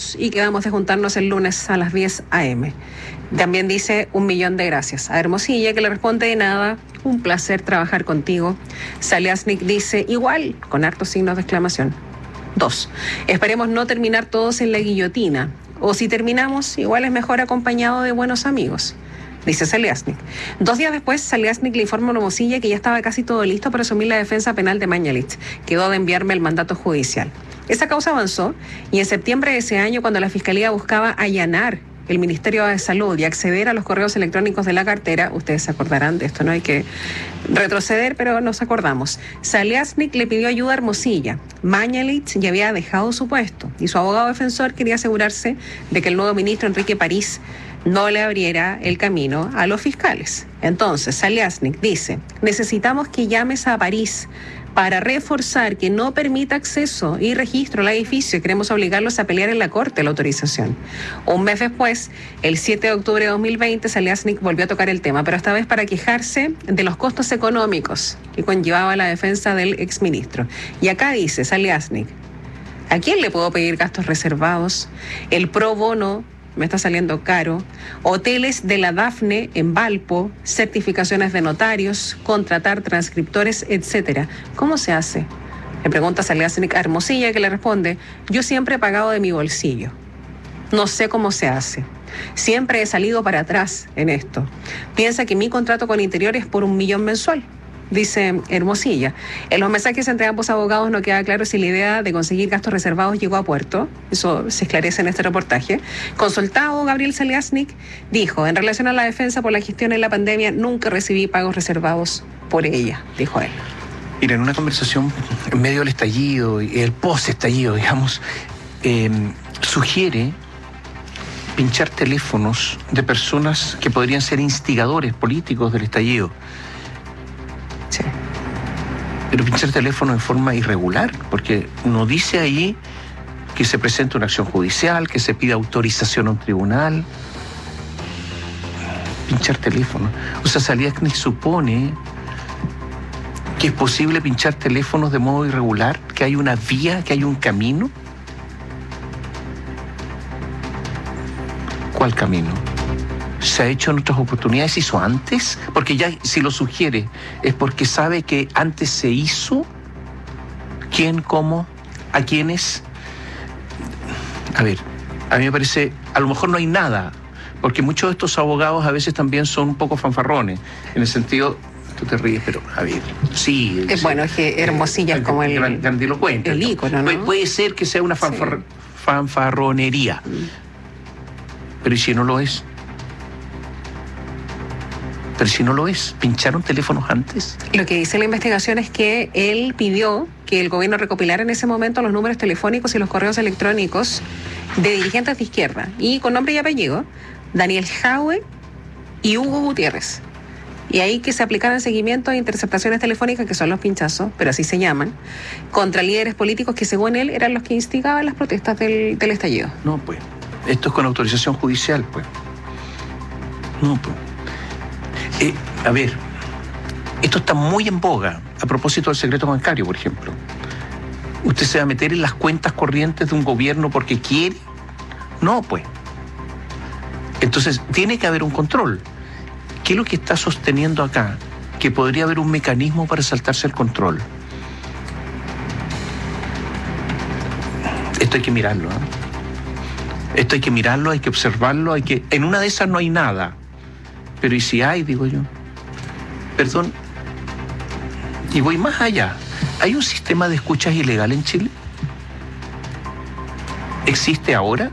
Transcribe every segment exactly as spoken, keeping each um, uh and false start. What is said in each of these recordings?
todos y quedamos de juntarnos el lunes a las diez a eme. También dice un millón de gracias a Hermosilla, que le responde: de nada, un placer trabajar contigo. Saliasnik dice igual, con hartos signos de exclamación. Dos, esperemos no terminar todos en la guillotina, o si terminamos, igual es mejor acompañado de buenos amigos, dice Saliasnik. Dos días después, Saliasnik le informa a Hermosilla que ya estaba casi todo listo para asumir la defensa penal de Mañalich. Quedó de enviarme el mandato judicial. Esa causa avanzó y en septiembre de ese año, cuando la Fiscalía buscaba allanar el Ministerio de Salud y acceder a los correos electrónicos de la cartera, ustedes se acordarán de esto, no hay que retroceder, pero nos acordamos. Saliasnik le pidió ayuda a Hermosilla. Mañalich ya había dejado su puesto y su abogado defensor quería asegurarse de que el nuevo ministro Enrique París no le abriera el camino a los fiscales. Entonces, Saliasnik dice: necesitamos que llames a París para reforzar que no permita acceso y registro al edificio. Queremos obligarlos a pelear en la corte la autorización. Un mes después, el siete de octubre de dos mil veinte, Saliasnik volvió a tocar el tema, pero esta vez para quejarse de los costos económicos que conllevaba la defensa del exministro. Y acá dice Saliasnik: ¿a quién le puedo pedir gastos reservados? El pro bono me está saliendo caro, hoteles de la Dafne en Valpo, certificaciones de notarios, contratar transcriptores, etcétera. ¿Cómo se hace? Le pregunta Saliasnik a Hermosilla, que le responde: yo siempre he pagado de mi bolsillo. No sé cómo se hace. Siempre he salido para atrás en esto. Piensa que mi contrato con Interior es por un millón mensual, dice Hermosilla. En los mensajes entre ambos abogados no queda claro si la idea de conseguir gastos reservados llegó a puerto. Eso se esclarece en este reportaje. Consultado, Gabriel Saliasnik dijo: en relación a la defensa por la gestión en la pandemia, nunca recibí pagos reservados por ella, dijo él. Mira, en una conversación en medio del estallido y el post-estallido, digamos, eh, sugiere pinchar teléfonos de personas que podrían ser instigadores políticos del estallido. Sí. Pero pinchar teléfono en forma irregular, porque no dice ahí que se presente una acción judicial, que se pida autorización a un tribunal. Pinchar teléfono. O sea, Saliasnik supone que es posible pinchar teléfonos de modo irregular, que hay una vía, que hay un camino. ¿Cuál camino? ¿Se ha hecho en otras oportunidades? ¿Se hizo antes? Porque ya si lo sugiere es porque sabe que antes se hizo. ¿Quién, cómo, a quiénes? A ver, a mí me parece, a lo mejor no hay nada, porque muchos de estos abogados a veces también son un poco fanfarrones, en el sentido, tú te ríes, pero a ver, sí. Es bueno, es que Hermosilla eh, es como el, el grandilocuente. El ícono, ¿no? Puede, puede ser que sea una fanfar, sí. fanfarronería, mm. pero ¿y si no lo es? Pero si no lo es, ¿pincharon teléfonos antes? Lo que dice la investigación es que él pidió que el gobierno recopilara en ese momento los números telefónicos y los correos electrónicos de dirigentes de izquierda, y con nombre y apellido, Daniel Jaue y Hugo Gutiérrez. Y ahí que se aplicaran seguimiento e interceptaciones telefónicas, que son los pinchazos, pero así se llaman, contra líderes políticos que según él eran los que instigaban las protestas del, del estallido. No, pues, esto es con autorización judicial, pues. No, pues. Eh, a ver, esto está muy en boga a propósito del secreto bancario, por ejemplo. ¿Usted se va a meter en las cuentas corrientes de un gobierno porque quiere? No, pues. Entonces, tiene que haber un control. ¿Qué es lo que está sosteniendo acá? Que podría haber un mecanismo para saltarse el control. Esto hay que mirarlo, ¿eh? Esto hay que mirarlo, hay que observarlo, hay que... En una de esas no hay nada. Pero ¿y si hay, digo yo? Perdón. Y voy más allá. ¿Hay un sistema de escuchas ilegal en Chile? ¿Existe ahora?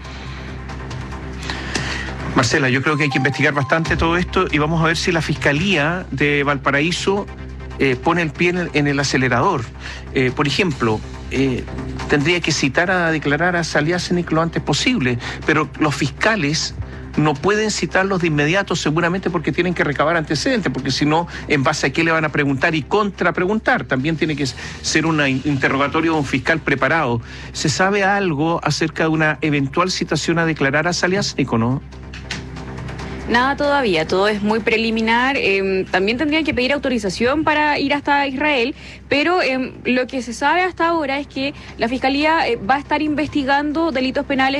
Marcela, yo creo que hay que investigar bastante todo esto y vamos a ver si la Fiscalía de Valparaíso eh, pone el pie en el, en el acelerador. Eh, por ejemplo, eh, tendría que citar a declarar a Saliasnik lo antes posible, pero los fiscales no pueden citarlos de inmediato, seguramente porque tienen que recabar antecedentes, porque si no, ¿en base a qué le van a preguntar y contrapreguntar? También tiene que ser un interrogatorio de un fiscal preparado. ¿Se sabe algo acerca de una eventual citación a declarar a Saliasnik o no? Nada todavía, todo es muy preliminar. Eh, también tendrían que pedir autorización para ir hasta Israel, pero eh, lo que se sabe hasta ahora es que la Fiscalía eh, va a estar investigando delitos penales